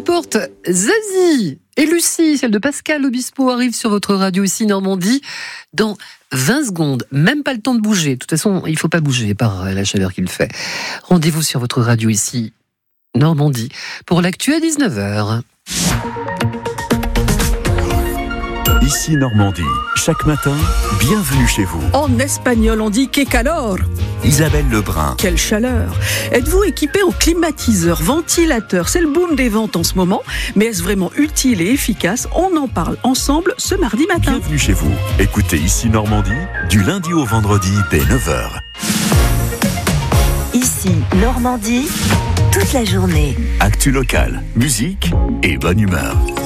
porte, Zazie et Lucie, celle de Pascal Obispo, arrive sur votre radio ici Normandie dans 20 secondes. Même pas le temps de bouger. De toute façon, il ne faut pas bouger par la chaleur qu'il fait. Rendez-vous sur votre radio ici Normandie pour l'actu à 19h. Ici Normandie, chaque matin, bienvenue chez vous. En espagnol, on dit que calor. Isabelle Lebrun. Quelle chaleur. Êtes-vous équipé au climatiseur, ventilateur? C'est le boom des ventes en ce moment, mais est-ce vraiment utile et efficace? On en parle ensemble ce mardi matin. Bienvenue chez vous. Écoutez Ici Normandie, du lundi au vendredi dès 9h. Ici Normandie, toute la journée. Actu locale, musique et bonne humeur.